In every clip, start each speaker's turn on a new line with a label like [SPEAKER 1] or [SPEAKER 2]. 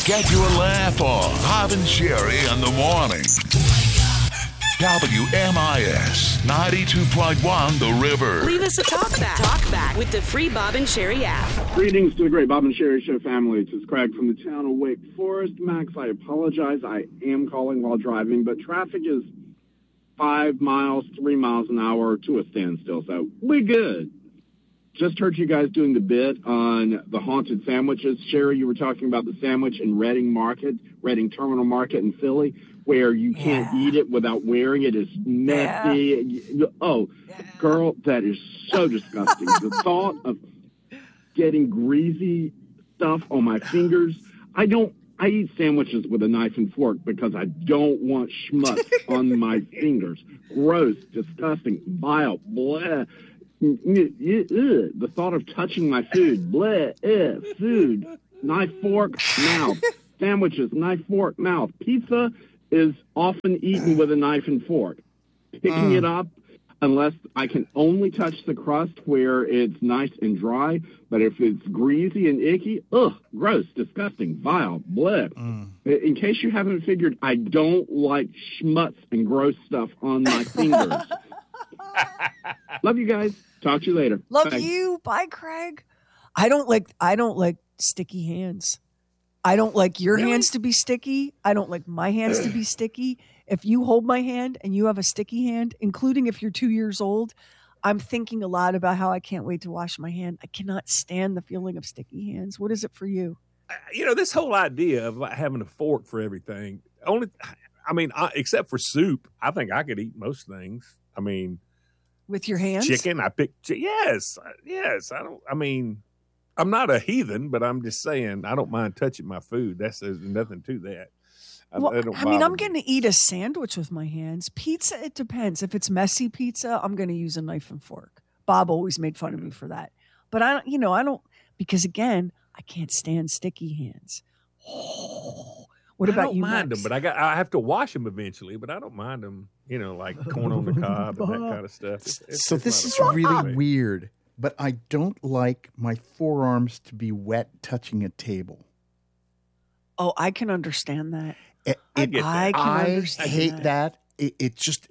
[SPEAKER 1] Get your laugh on. Bob and Sherry in the morning. WMIS 92.1 The River.
[SPEAKER 2] Leave us a talkback with the free Bob and Sherry app.
[SPEAKER 3] Greetings to the great Bob and Sherry Show family. This is Craig from the town of Wake Forest. Max, I apologize. I am calling while driving, but traffic is 5 miles, 3 miles an hour to a standstill, so we're good. Just heard you guys doing the bit on the haunted sandwiches. Sherry, you were talking about the sandwich in Reading Terminal Market in Philly, where you can't eat it without wearing it. It's messy. Girl, that is so disgusting. The thought of getting greasy stuff on my fingers. I eat sandwiches with a knife and fork because I don't want schmutz on my fingers. Gross, disgusting, vile, bleh. The thought of touching my food, bleh, food, knife, fork, mouth. Sandwiches, knife, fork, mouth. Pizza is often eaten with a knife and fork. Picking it up, unless I can only touch the crust where it's nice and dry, but if it's greasy and icky, gross, disgusting, vile, bleh. In case you haven't figured, I don't like schmutz and gross stuff on my fingers. Love you guys. Talk to you later.
[SPEAKER 4] Love you. Bye, Craig. I don't like sticky hands. I don't like your hands to be sticky. I don't like my hands to be sticky. If you hold my hand and you have a sticky hand, including if you're 2 years old, I'm thinking a lot about how I can't wait to wash my hand. I cannot stand the feeling of sticky hands. What is it for you?
[SPEAKER 5] This whole idea of having a fork for everything, except for soup, I think I could eat most things.
[SPEAKER 4] With your hands?
[SPEAKER 5] Chicken, yes. I'm not a heathen, but I'm just saying I don't mind touching my food. There's nothing to that.
[SPEAKER 4] I'm going to eat a sandwich with my hands. Pizza, it depends. If it's messy pizza, I'm going to use a knife and fork. Bob always made fun of me for that. But I don't, because again, I can't stand sticky hands. What about you?
[SPEAKER 5] I don't mind them, but I have to wash them eventually. But I don't mind them, like corn on the cob and that kind of stuff.
[SPEAKER 6] So this is really weird, but I don't like my forearms to be wet touching a table.
[SPEAKER 4] Oh, I can understand that.
[SPEAKER 6] I hate that. It just.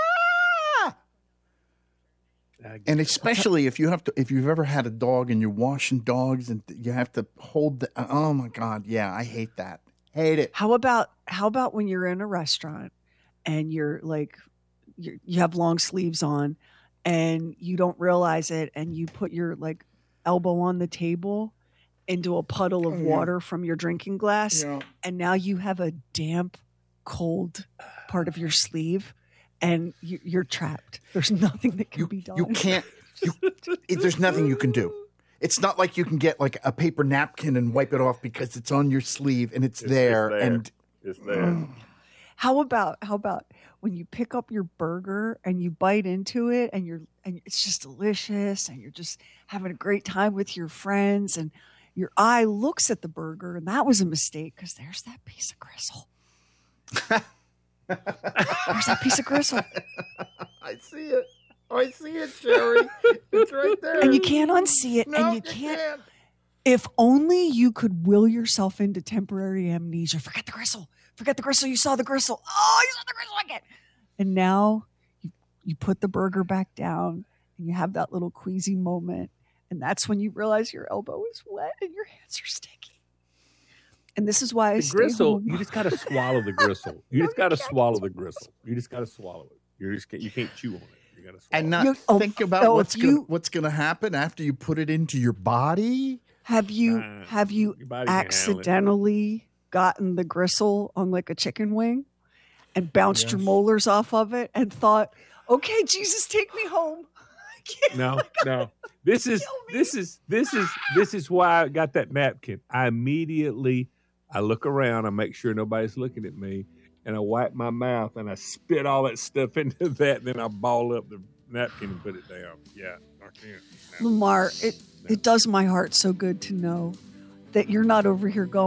[SPEAKER 6] And especially if you've ever had a dog and you're washing dogs and you have to hold oh my God, yeah, I hate that. Hate it.
[SPEAKER 4] How about when you're in a restaurant and you're like you have long sleeves on and you don't realize it and you put your like elbow on the table into a puddle of water from your drinking glass and now you have a damp, cold part of your sleeve and you're trapped. There's nothing that can be done.
[SPEAKER 6] You can't. There's nothing you can do. It's not like you can get like a paper napkin and wipe it off because it's on your sleeve and it's there. And
[SPEAKER 5] it's there.
[SPEAKER 4] How about when you pick up your burger and you bite into it and it's just delicious and you're just having a great time with your friends and your eye looks at the burger and that was a mistake because there's that piece of gristle. There's that piece of gristle.
[SPEAKER 6] I see it. I see it, Sherry. It's right there.
[SPEAKER 4] And you can't unsee it.
[SPEAKER 6] No,
[SPEAKER 4] and you can't. If only you could will yourself into temporary amnesia. Forget the gristle. Forget the gristle. You saw the gristle. Oh, you saw the gristle again. And now you put the burger back down and you have that little queasy moment. And that's when you realize your elbow is wet and your hands are sticky. And this is why I stay
[SPEAKER 5] gristle,
[SPEAKER 4] home.
[SPEAKER 5] you just got to swallow the gristle. You just got to swallow the gristle. You just got to swallow it. You can't chew on it.
[SPEAKER 6] And not think about what's going to happen after you put it into your body.
[SPEAKER 4] Have you accidentally gotten the gristle on like a chicken wing and bounced your molars off of it and thought, okay, Jesus, take me home?
[SPEAKER 5] No. This is why I got that napkin. I look around, I make sure nobody's looking at me, and I wipe my mouth and I spit all that stuff into that, and then I ball up the napkin and put it down. Yeah, I can't. No.
[SPEAKER 4] Lamar, it does my heart so good to know that you're not over here going,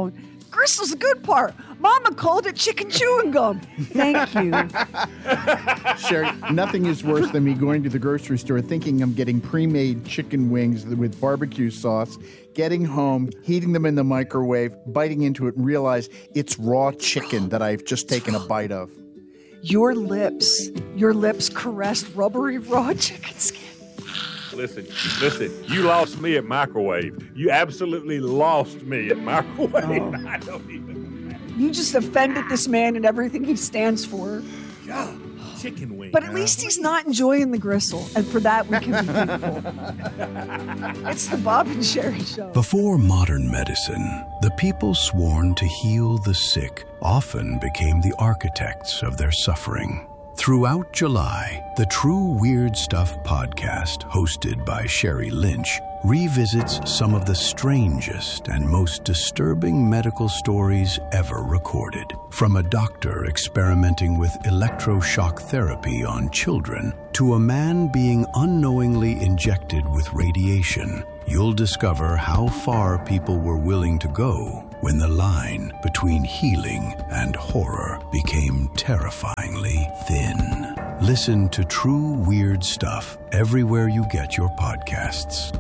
[SPEAKER 4] Gristle's the good part. Mama called it chicken chewing gum. Thank you.
[SPEAKER 6] Sherry, nothing is worse than me going to the grocery store thinking I'm getting pre-made chicken wings with barbecue sauce, getting home, heating them in the microwave, biting into it, and realize it's raw chicken that I've just taken a bite of.
[SPEAKER 4] Your lips caressed rubbery raw chicken skin.
[SPEAKER 5] Listen, you lost me at microwave. You absolutely lost me at microwave.
[SPEAKER 4] Oh.
[SPEAKER 5] I don't even.
[SPEAKER 4] You just offended this man and everything he stands for.
[SPEAKER 5] God, chicken wings.
[SPEAKER 4] But at least he's not enjoying the gristle, and for that we can be thankful. It's the Bob and Sherry Show.
[SPEAKER 7] Before modern medicine, the people sworn to heal the sick often became the architects of their suffering. Throughout July, the True Weird Stuff podcast, hosted by Sherry Lynch, revisits some of the strangest and most disturbing medical stories ever recorded. From a doctor experimenting with electroshock therapy on children to a man being unknowingly injected with radiation, you'll discover how far people were willing to go when the line between healing and horror became terrifyingly thin. Listen to True Weird Stuff everywhere you get your podcasts.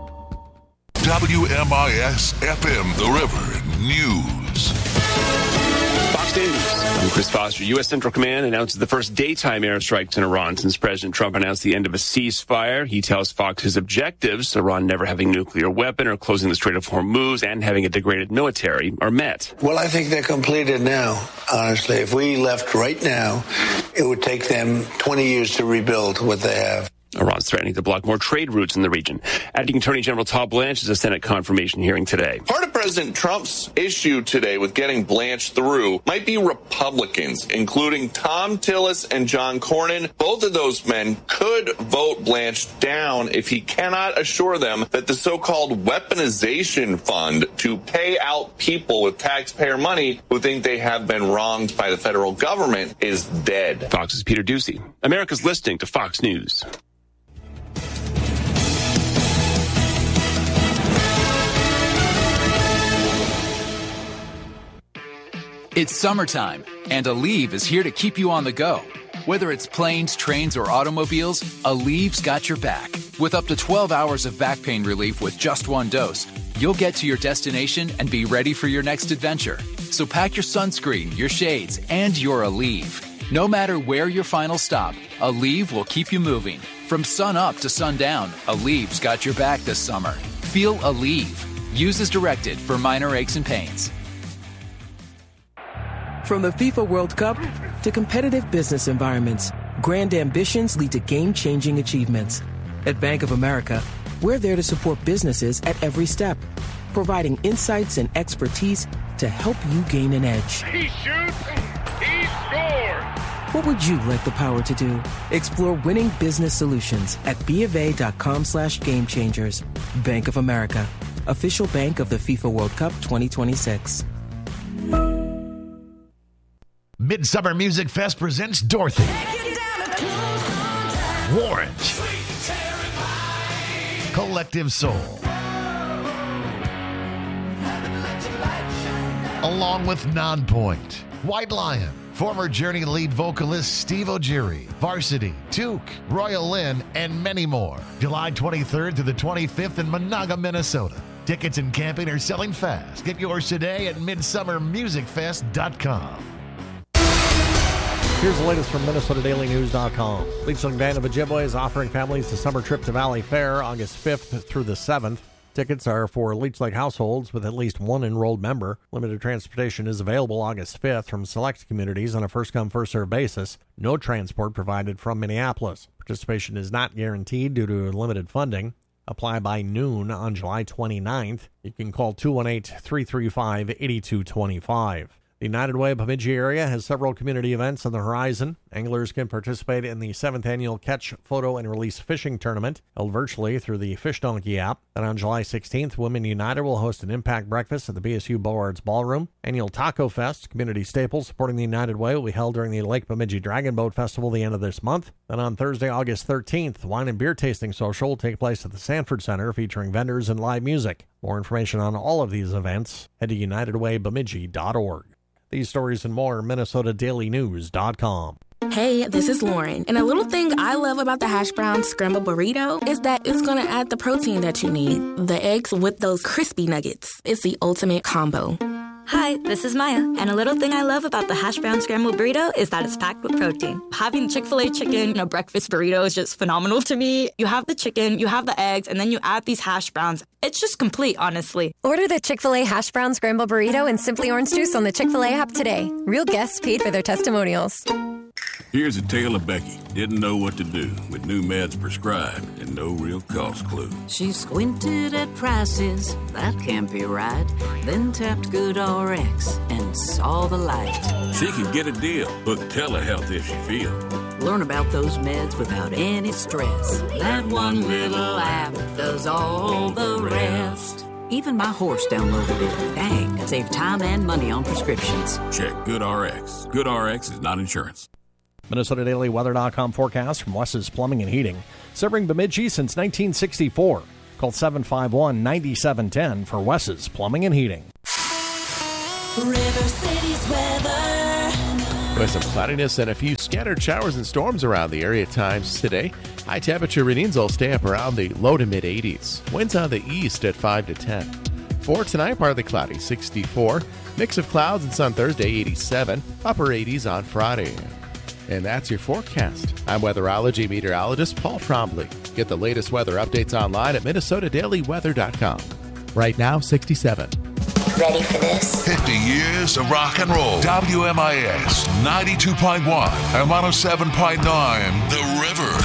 [SPEAKER 1] WMIS-FM, The River News.
[SPEAKER 8] Fox News. I'm Chris Foster. U.S. Central Command announces the first daytime airstrikes in Iran since President Trump announced the end of a ceasefire. He tells Fox his objectives, Iran never having a nuclear weapon or closing the Strait of Hormuz and having a degraded military, are met.
[SPEAKER 9] Well, I think they're completed now, honestly. If we left right now, it would take them 20 years to rebuild what they have.
[SPEAKER 8] Iran's threatening to block more trade routes in the region. Acting Attorney General Todd Blanche is a Senate confirmation hearing today.
[SPEAKER 10] Part of President Trump's issue today with getting Blanche through might be Republicans, including Tom Tillis and John Cornyn. Both of those men could vote Blanche down if he cannot assure them that the so-called weaponization fund to pay out people with taxpayer money who think they have been wronged by the federal government is dead.
[SPEAKER 8] Fox's Peter Ducey. America's listening to Fox News.
[SPEAKER 11] It's summertime, and Aleve is here to keep you on the go. Whether it's planes, trains, or automobiles, Aleve's got your back. With up to 12 hours of back pain relief with just one dose, you'll get to your destination and be ready for your next adventure. So pack your sunscreen, your shades, and your Aleve. No matter where your final stop, Aleve will keep you moving. From sun up to sundown, Aleve's got your back this summer. Feel Aleve. Use as directed for minor aches and pains.
[SPEAKER 12] From the FIFA World Cup to competitive business environments, grand ambitions lead to game-changing achievements. At Bank of America, we're there to support businesses at every step, providing insights and expertise to help you gain an edge.
[SPEAKER 13] He shoots, he scores!
[SPEAKER 12] What would you like the power to do? Explore winning business solutions at BofA.com/gamechangers. Bank of America, official bank of the FIFA World Cup 2026.
[SPEAKER 14] Midsummer Music Fest presents Dorothy, Warrant, Collective Soul, along with Nonpoint, White Lion, former Journey lead vocalist Steve O'Geary, Varsity, Duke, Royal Lynn, and many more. July 23rd to the 25th in Monaga, Minnesota. Tickets and camping are selling fast. Get yours today at midsummermusicfest.com.
[SPEAKER 15] Here's the latest from MinnesotaDailyNews.com. Leechling Band of Ojibwe is offering families a summer trip to Valley Fair August 5th through the 7th. Tickets are for Leech Lake households with at least one enrolled member. Limited transportation is available August 5th from select communities on a first-come, first-served basis. No transport provided from Minneapolis. Participation is not guaranteed due to limited funding. Apply by noon on July 29th. You can call 218-335-8225. The United Way Bemidji area has several community events on the horizon. Anglers can participate in the 7th annual Catch, Photo, and Release Fishing Tournament, held virtually through the Fish Donkey app. Then on July 16th, Women United will host an impact breakfast at the BSU Bulwards Ballroom. Annual Taco Fest, community staple supporting the United Way, will be held during the Lake Bemidji Dragon Boat Festival the end of this month. Then on Thursday, August 13th, Wine and Beer Tasting Social will take place at the Sanford Center, featuring vendors and live music. More information on all of these events, head to unitedwaybemidji.org. These stories and more, MinnesotaDailyNews.com.
[SPEAKER 16] Hey, this is Lauren, and a little thing I love about the hash brown scrambled burrito is that it's going to add the protein that you need. The eggs with those crispy nuggets. It's the ultimate combo.
[SPEAKER 17] Hi, this is Maya, and a little thing I love about the hash brown scrambled burrito is that it's packed with protein. Having Chick-fil-A chicken in a breakfast burrito is just phenomenal to me. You have the chicken, you have the eggs, and then you add these hash browns. It's just complete, honestly.
[SPEAKER 18] Order the Chick-fil-A hash brown scrambled burrito and Simply Orange Juice on the Chick-fil-A app today. Real guests paid for their testimonials.
[SPEAKER 19] Here's a tale of Becky. Didn't know what to do with new meds prescribed and no real cost clue.
[SPEAKER 20] She squinted at prices, that can't be right. Then tapped GoodRx and saw the light.
[SPEAKER 19] She can get a deal. Book telehealth if she feels.
[SPEAKER 20] Learn about those meds without any stress. That one little app does all the rest. Even my horse downloaded it. Dang, save time and money on prescriptions.
[SPEAKER 19] Check GoodRx. GoodRx is not insurance.
[SPEAKER 15] MinnesotaDailyWeather.com forecast from Wes's Plumbing and Heating. Serving Bemidji since 1964. Call 751-9710 for Wes's Plumbing and Heating.
[SPEAKER 21] River City's weather.
[SPEAKER 22] With some cloudiness and a few scattered showers and storms around the area at times today. High temperature readings will stay up around the low to mid 80s. Winds on the east at 5 to 10. For tonight, partly cloudy, 64. Mix of clouds and sun Thursday, 87. Upper 80s on Friday. And that's your forecast. I'm weatherology meteorologist Paul Trombley. Get the latest weather updates online at MinnesotaDailyWeather.com. Right now, 67.
[SPEAKER 21] Ready for this?
[SPEAKER 1] 50 years of rock and roll. WMIS 92.1 and 107.9 The River.